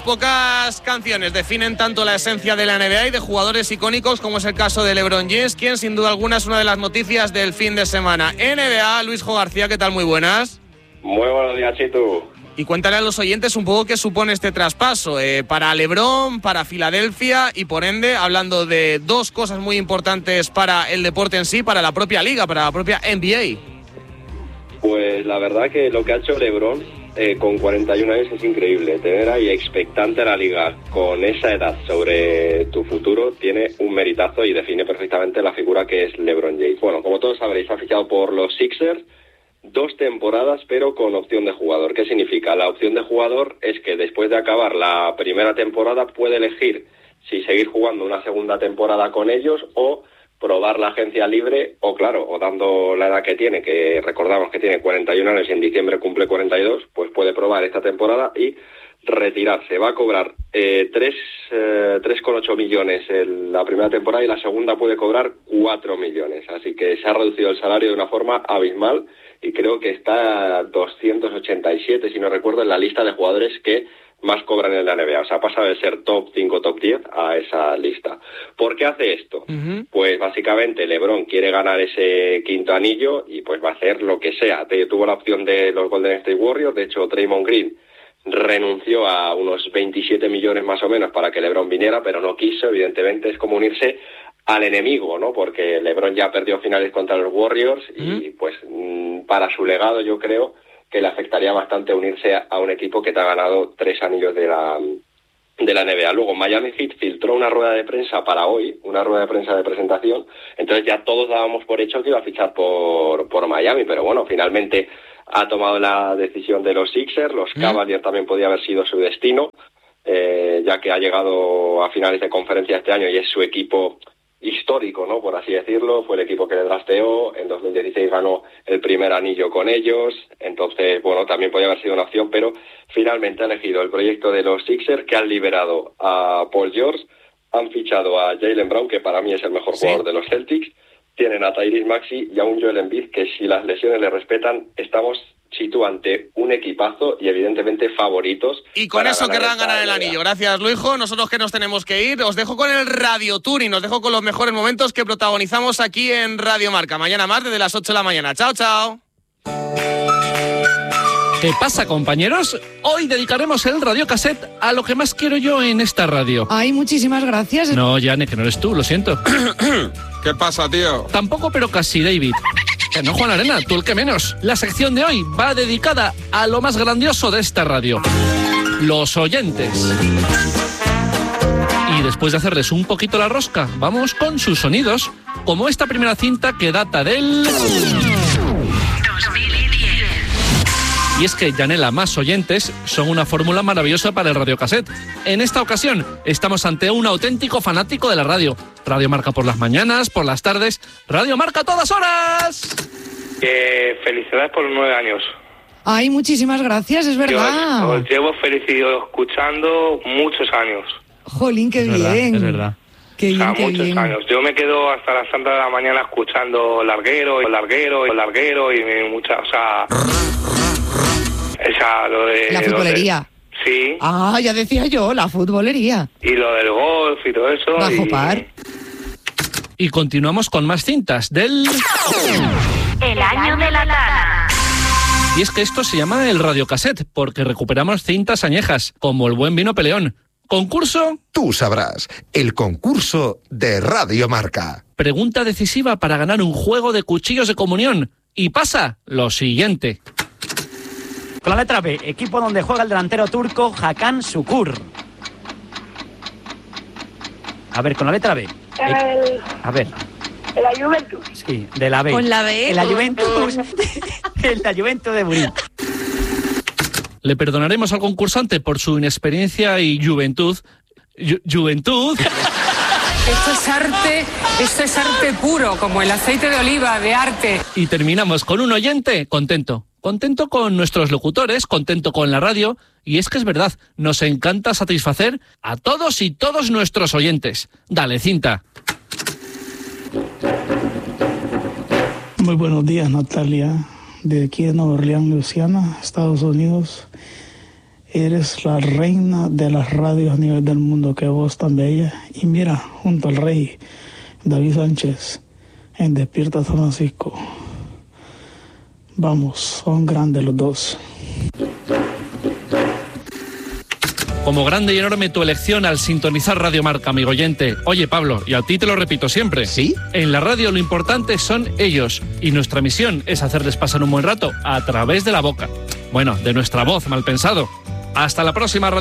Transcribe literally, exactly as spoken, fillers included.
pocas canciones definen tanto la esencia de la N B A y de jugadores icónicos como es el caso de LeBron James, quien sin duda alguna es una de las noticias del fin de semana. N B A, Luisjo García, ¿qué tal? Muy buenas. Muy buenos días, Chitu. Y cuéntale a los oyentes un poco qué supone este traspaso eh, para LeBron, para Filadelfia y por ende, hablando de dos cosas muy importantes para el deporte en sí, para la propia liga, para la propia N B A. Pues la verdad que lo que ha hecho LeBron eh, con cuarenta y un años es increíble. Tener ahí expectante a la liga con esa edad sobre tu futuro tiene un meritazo y define perfectamente la figura que es LeBron James. Bueno, como todos sabréis, ha fichado por los Sixers. Dos temporadas, pero con opción de jugador. ¿Qué significa? La opción de jugador es que después de acabar la primera temporada puede elegir si seguir jugando una segunda temporada con ellos o probar la agencia libre o, claro, o dando la edad que tiene, que recordamos que tiene cuarenta y un años y en diciembre cumple cuarenta y dos, pues puede probar esta temporada y retirarse. Va a cobrar eh, tres coma ocho millones en la primera temporada y la segunda puede cobrar cuatro millones. Así que se ha reducido el salario de una forma abismal y creo que está doscientos ochenta y siete, si no recuerdo, en la lista de jugadores que más cobran en la N B A. O sea, pasa de ser top cinco, top diez a esa lista. ¿Por qué hace esto? Uh-huh. Pues básicamente LeBron quiere ganar ese quinto anillo y pues va a hacer lo que sea. Tuvo la opción de los Golden State Warriors, de hecho Draymond Green renunció a unos veintisiete millones más o menos para que LeBron viniera, pero no quiso, evidentemente. Es como unirse al enemigo, ¿no? Porque LeBron ya perdió finales contra los Warriors y pues para su legado yo creo que le afectaría bastante unirse a un equipo que te ha ganado tres anillos de la de la N B A. Luego Miami Heat filtró una rueda de prensa para hoy, una rueda de prensa de presentación, entonces ya todos dábamos por hecho que iba a fichar por, por Miami, pero bueno, finalmente ha tomado la decisión de los Sixers. Los ¿Mm? Cavaliers también podía haber sido su destino, eh, ya que ha llegado a finales de conferencia este año y es su equipo histórico, ¿no? Por así decirlo. Fue el equipo que le drafteó, en dos mil dieciséis ganó el primer anillo con ellos, entonces, bueno, también podía haber sido una opción, pero finalmente ha elegido el proyecto de los Sixers, que han liberado a Paul George, han fichado a Jaylen Brown, que para mí es el mejor sí. jugador de los Celtics, tienen a Tyrese Maxey y a un Joel Embiid que, si las lesiones le respetan, estamos Chitu ante un equipazo y evidentemente favoritos. Y con eso querrán ganar el anillo. Gracias, Luijo. Nosotros que nos tenemos que ir, os dejo con el Radio Tour y nos dejo con los mejores momentos que protagonizamos aquí en Radio Marca. Mañana más desde las ocho de la mañana. Chao, chao. ¿Qué pasa, compañeros? Hoy dedicaremos el radiocassette a lo que más quiero yo en esta radio. Ay, muchísimas gracias. No, Jane, que no eres tú, lo siento. ¿Qué pasa, tío? Tampoco, pero casi, David. Que no, Juan Arena, tú el que menos. La sección de hoy va dedicada a lo más grandioso de esta radio: los oyentes. Y después de hacerles un poquito la rosca, vamos con sus sonidos, como esta primera cinta que data del... Y es que, Yanela, más oyentes son una fórmula maravillosa para el radiocassette. En esta ocasión estamos ante un auténtico fanático de la radio. Radio Marca por las mañanas, por las tardes, Radio Marca a todas horas. Eh, felicidades por los nueve años. Ay, muchísimas gracias, es verdad. Yo os llevo felicidad escuchando muchos años. Jolín, qué es bien. Verdad, es verdad. Qué bien, o sea, qué muchos bien. años. Yo me quedo hasta las tantas de la mañana escuchando larguero, y larguero, y larguero y muchas, o sea... Esa, lo de, la futbolería. De, sí. Ah, ya decía yo, la futbolería. Y lo del golf y todo eso. Bajo y... par. Y continuamos con más cintas del... El año de la tana. Y es que esto se llama el radiocassette, porque recuperamos cintas añejas, como el buen vino Peleón. ¿Concurso? Tú sabrás, el concurso de Radio Marca. Pregunta decisiva para ganar un juego de cuchillos de comunión. Y pasa lo siguiente. Con la letra B, equipo donde juega el delantero turco Hakan Şükür. A ver, con la letra B. El, a ver. De la Juventus. Sí, de la B. Con la B. En la Juventus. En la Juventus de Burí. Le perdonaremos al concursante por su inexperiencia y juventud. Ju- juventud. Esto es arte, esto es arte puro, como el aceite de oliva de arte. Y terminamos con un oyente contento. Contento con nuestros locutores, contento con la radio. Y es que es verdad, nos encanta satisfacer a todos y todos nuestros oyentes. Dale, cinta. Muy buenos días, Natalia. De aquí de Nueva Orleans, Luisiana, Estados Unidos. Eres la reina de las radios a nivel del mundo, qué voz tan bella. Y mira, junto al rey David Sánchez, en Despierta San Francisco. Vamos, son grandes los dos. Como grande y enorme tu elección al sintonizar Radio Marca, amigo oyente. Oye, Pablo, y a ti te lo repito siempre. ¿Sí? En la radio lo importante son ellos. Y nuestra misión es hacerles pasar un buen rato a través de la boca. Bueno, de nuestra voz, mal pensado. Hasta la próxima.